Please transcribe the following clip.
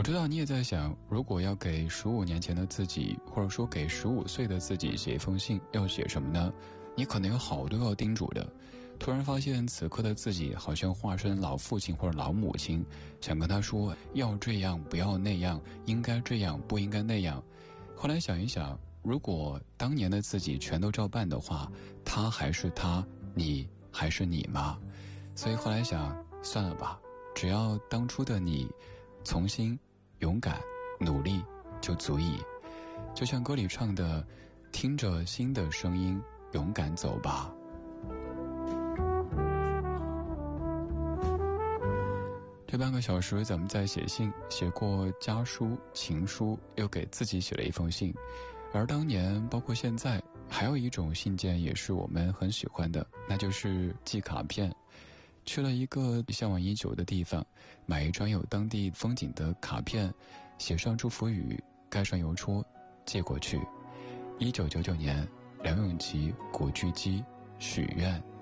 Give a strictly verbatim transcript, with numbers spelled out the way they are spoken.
知道你也在想，如果要给十五年前的自己，或者说给十五岁的自己写一封信，要写什么呢？你可能有好多要叮嘱的。突然发现此刻的自己好像化身老父亲或者老母亲，想跟他说要这样不要那样，应该这样不应该那样。后来想一想，如果当年的自己全都照办的话，他还是他，你还是你吗？所以后来想，算了吧，只要当初的你重新勇敢努力就足以。就像歌里唱的，听着心的声音，勇敢走吧。这半个小时咱们在写信，写过家书情书，又给自己写了一封信。而当年包括现在，还有一种信件也是我们很喜欢的，那就是寄卡片。去了一个向往已久的地方，买一张有当地风景的卡片，写上祝福语，盖上邮戳，寄过去。一九九九年，梁咏琪古巨基许愿。